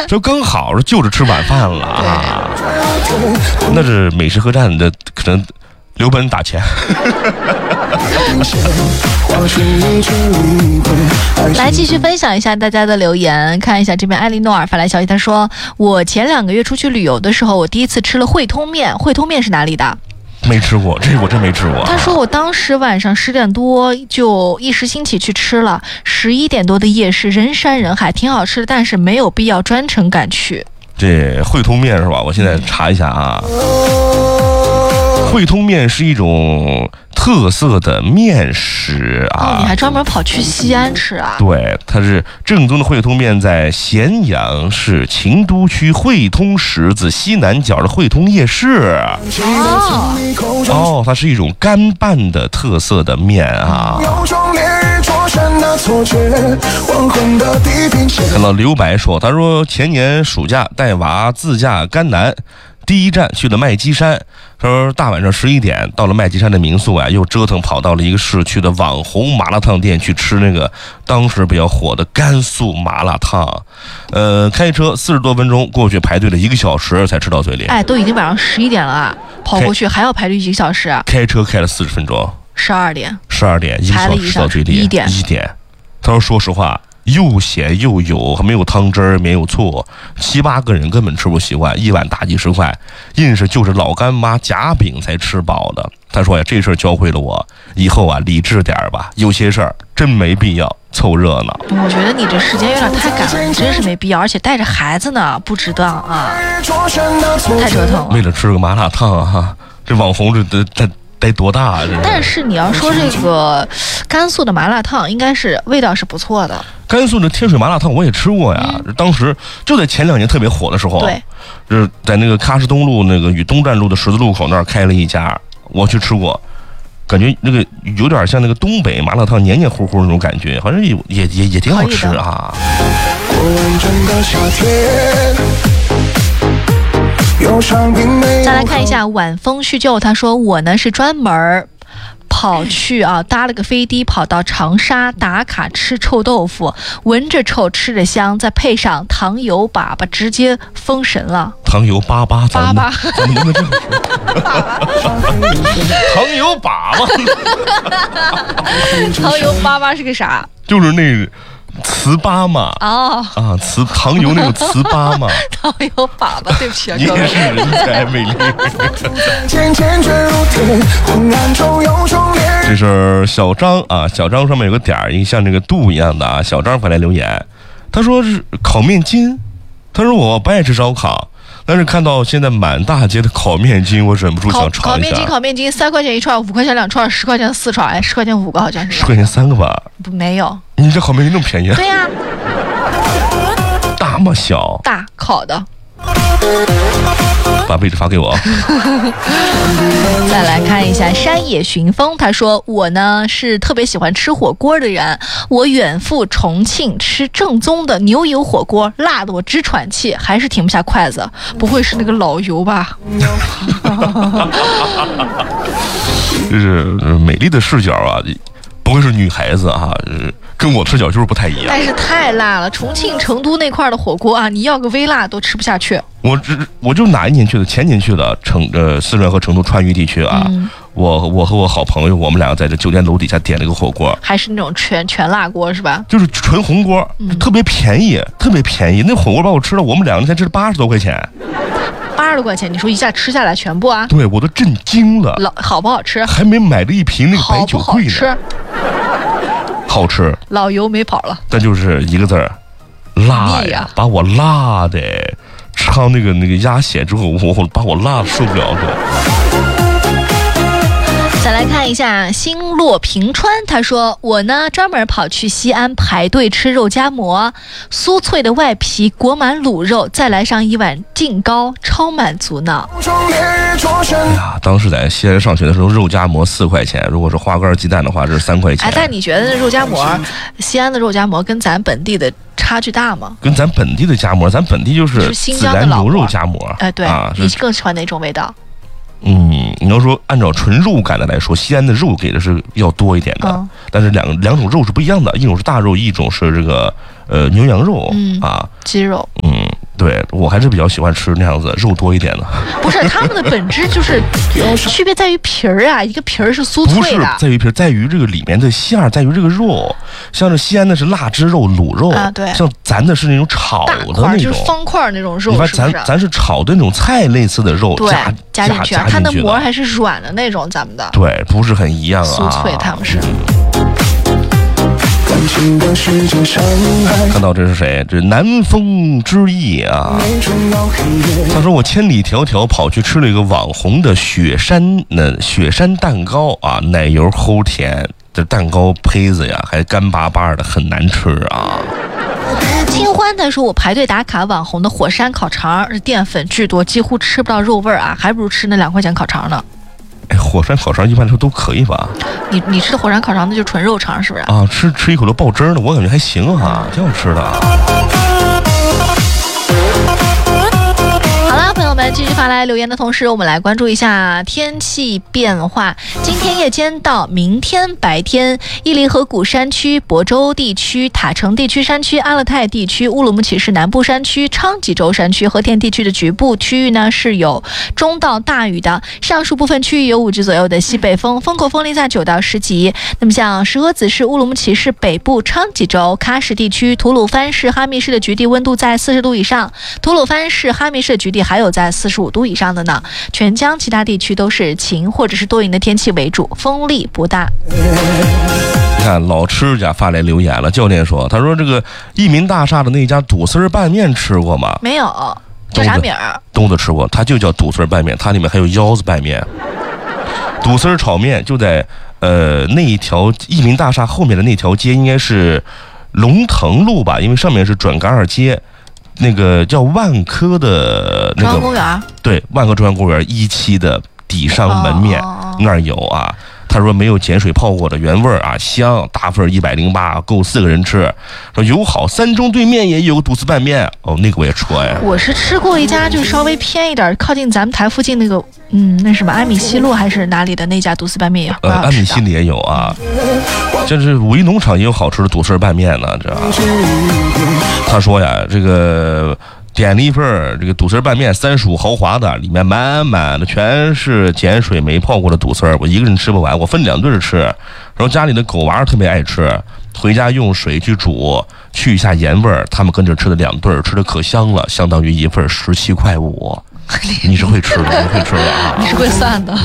这刚好就着吃晚饭了啊。那是美食客栈的，可能刘本打钱。 来继续分享一下大家的留言，看一下这边艾莉诺尔发来消息，他说我前2个月出去旅游的时候，我第一次吃了汇通面。汇通面是哪里的？ 没吃过，这我真没吃过。 他说我当时晚上10点多就一时兴起去吃了，11点多的夜市人山人海，挺好吃的，但是没有必要专程赶去。 这汇通面是吧？我现在查一下啊。汇通面是一种特色的面食啊。 你还专门跑去西安吃啊？ 对，它是正宗的汇通面，在咸阳市秦都区汇通十字西南角的汇通夜市。它是一种干拌的特色的面啊。看到刘白说，他说前年暑假带娃自驾甘南，第一站去了麦积山，他说大晚上11点到了麦积山的民宿啊，又折腾跑到了一个市区的网红麻辣烫店去吃那个当时比较火的甘肃麻辣烫。开车40多分钟过去，排队了1个小时才吃到嘴里。 都已经晚上11点了啊，跑过去还要排队1个小时。 开车开了40分钟 ，12点 1个小时吃到嘴里。1点。他说说实话，又咸又油，还没有汤汁儿，没有醋，7、8个人根本吃不习惯，一碗大几十块，硬是就是老干妈夹饼才吃饱的。他说呀，这事儿教会了我，以后啊理智点吧，有些事儿真没必要凑热闹。 我觉得你这时间有点太赶了，你真是没必要，而且带着孩子呢，不值当啊，太折腾了。 为了吃个麻辣烫啊，这网红这得多大啊！ 但是你要说这个甘肃的麻辣烫，应该是味道是不错的。 甘肃的天水麻辣烫我也吃过呀，当时就在前2年特别火的时候， 对， 就是在那个喀什东路那个与东站路的十字路口那儿开了一家，我去吃过，感觉那个有点像那个东北麻辣烫黏黏糊糊那种感觉，好像也挺好吃啊。 再来看一下晚风叙旧，他说我呢是专门跑去搭了个飞的跑到长沙打卡吃臭豆腐，闻着臭吃着香，再配上糖油粑粑，直接封神了。 糖油粑粑，咱们能不能这样说？糖油粑粑， 糖油粑粑是个啥？ 就是那个糍粑嘛。糖油那个糍粑嘛。 糖油粑粑，对不起啊， 你也是人才美丽。这是小张啊，小张上面有个点儿，像这个度一样的啊。小张发来留言，他说是烤面筋，他说我不爱吃烧烤，但是看到现在满大街的烤面筋，我忍不住想尝一下。 烤面筋3块钱1串，5块钱2串，10块钱4串，10块钱5个好像是。 10块钱3个吧？ 没有。 你这烤面筋那么便宜？ 对呀。 大吗小？ 大，烤的。 把位置发给我。 再来看一下山野寻风，他说我呢是特别喜欢吃火锅的人，我远赴重庆吃正宗的牛油火锅，辣的我直喘气，还是停不下筷子，不会是那个老油吧？ 这是美丽的视角啊，不会是女孩子啊，跟我视角就是不太一样。 但是太辣了，重庆成都那块的火锅啊，你要个微辣都吃不下去。 我就哪一年去的？前年去的四川和成都川渝地区啊。我和我好朋友，我们两个在这酒店楼底下点了个火锅， 还是那种全辣锅是吧？ 就是纯红锅，特别便宜，特别便宜。那火锅把我吃了，我们两个人才吃了80多块钱。 80多块钱，你说一下吃下来全部啊？ 对，我都震惊了。 好不好吃？ 还没买了一瓶那个白酒柜呢。好吃。 老油没跑了。 但就是一个字儿，辣呀！把我辣的，尝那个鸭血之后，我把我辣的受不了了。 再来看一下星落平川，他说我呢专门跑去西安排队吃肉夹馍，酥脆的外皮裹满卤肉，再来上一碗净糕，超满足呢。 哎呀，当时在西安上学的时候，肉夹馍4块钱，如果是花干鸡蛋的话，这是3块钱。 但你觉得肉夹馍，西安的肉夹馍跟咱本地的差距大吗？ 跟咱本地的夹馍，咱本地就是孜然牛肉夹馍。 对啊，你更喜欢哪种味道？ 你要说按照纯肉感的来说，西安的肉给的是要多一点的，但是两种肉是不一样的，一种是大肉，一种是这个牛羊肉鸡肉。 对，我还是比较喜欢吃那样子肉多一点的。 不是，他们的本质就是区别在于皮儿啊，一个皮儿是酥脆的， 不是在于皮儿，在于这个里面的馅儿，在于这个肉。像是西安的是腊汁肉、卤肉啊，对， 像咱的是那种炒的那种， 就是方块那种肉。 你看咱是炒的那种菜类似的肉， 加进去，它的膜还是软的那种，咱们的对，不是很一样啊， 酥脆，他们是。 看到这是谁？这南风之意啊！他说我千里迢迢跑去吃了一个网红的雪山蛋糕啊，奶油齁甜，这蛋糕胚子呀还干巴巴的，很难吃啊。 清欢他说我排队打卡网红的火山烤肠，淀粉巨多，几乎吃不到肉味啊，还不如吃那2块钱烤肠呢。 火山烤肠一般来说都可以吧？ 你吃的火山烤肠那就纯肉肠是不是？ 啊，吃一口都爆汁儿的，我感觉还行啊，挺好吃的啊。 好了，朋友们，继续发来留言的同时，我们来关注一下天气变化。今天夜间到明天白天，伊犁河谷山区、亳州地区、塔城地区山区、阿勒泰地区、乌鲁木齐市南部山区、昌吉州山区、和田地区的局部区域呢是有中到大雨的，上述部分区域有5级左右的西北风，风口风力在9到10级。那么像石河子市、乌鲁木齐市北部、昌吉州、喀什地区、吐鲁番市、哈密市的局地温度在40度以上，吐鲁番市、哈密市的局地还有在45度以上的呢。全疆其他地区都是晴或者是多云的天气为主，风力不大。 你看老吃家发来留言了，教练说，他说这个益民大厦的那家肚丝拌面吃过吗？ 没有，叫啥名儿？ 东子吃过，它就叫肚丝拌面，它里面还有腰子拌面。肚丝炒面就在那一条益民大厦后面的那条街，应该是龙腾路吧，因为上面是转杆儿街。那个叫万科的那个中央公园， 对，万科中央公园1期的底商门面那儿有啊。他说没有碱水泡过的原味啊，香，大份108，够4个人吃。说友好3中对面也有个肚丝拌面，哦，那个我也吃过呀。 我是吃过一家，就稍微偏一点，靠近咱们台附近那个，那什么安米西路还是哪里的那家肚丝拌面也很好吃的。 安米西里也有啊，就是五一农场也有好吃的肚丝拌面呢，这。他说呀，这个。点了一份这个肚丝拌面，35豪华的，里面满满的全是碱水没泡过的肚丝，我一个人吃不完，我分2顿吃。然后家里的狗娃特别爱吃，回家用水去煮，去一下盐味儿，他们跟着吃的2顿，吃的可香了，相当于一份17.5块。你是会吃的，你会吃的啊？ 你是会算的。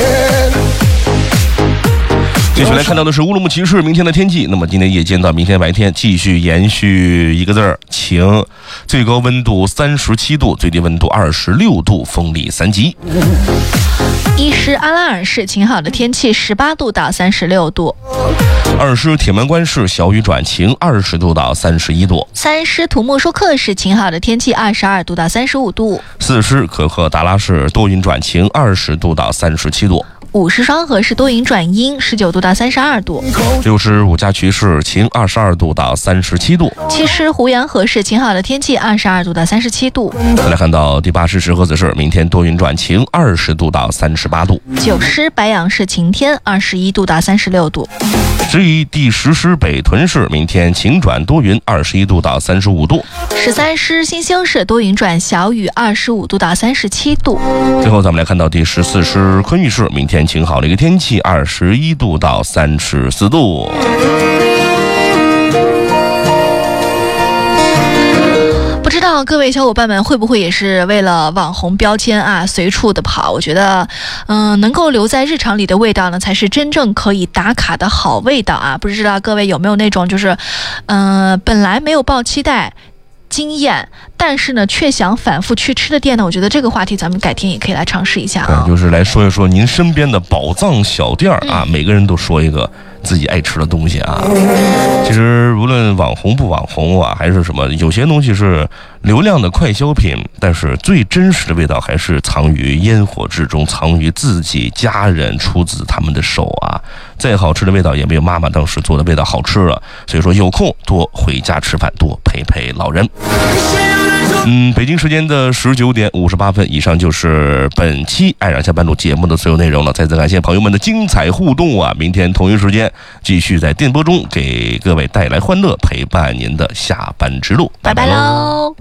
继续来看到的是乌鲁木齐市明天的天气。那么今天夜间到明天白天继续延续一个字儿晴，最高温度37度，最低温度26度，风力3级。 伊什阿拉尔市晴好的天气，18度到36度。 2师铁门关市小雨转晴，20度到31度。 3师土木舒克市晴好的天气，22度到35度。 4师可可达拉市多云转晴，20度到37度。 5师双河市多云转阴，19度到32度。 6师五家渠市晴，22度到37度。 7师胡杨河市晴好的天气，22度到37度。 再来看到第8师石河子市，明天多云转晴，20度到38度。 9师白杨市晴天，21度到36度。 至于第10师北屯市，明天晴转多云，21度到35度。 13师新兴市多云转小雨，25度到37度。 最后咱们来看到第14师昆玉市，明天晴好的一个天气，21度到34度。 不知道各位小伙伴们会不会也是为了网红标签啊随处的跑？我觉得能够留在日常里的味道呢，才是真正可以打卡的好味道啊！不知道各位有没有那种就是本来没有抱期待经验，但是呢却想反复去吃的店呢？我觉得这个话题咱们改天也可以来尝试一下啊。 就是来说一说您身边的宝藏小店啊，每个人都说一个自己爱吃的东西啊。其实无论网红不网红啊，还是什么，有些东西是流量的快消品，但是最真实的味道还是藏于烟火之中，藏于自己家人出自他们的手啊。再好吃的味道也没有妈妈当时做的味道好吃了。所以说有空多回家吃饭，多陪陪老人。北京时间的19点58分，以上就是本期爱上下班路节目的所有内容了。再次感谢朋友们的精彩互动啊！明天同一时间继续在电波中给各位带来欢乐，陪伴您的下班之路。 拜拜喽。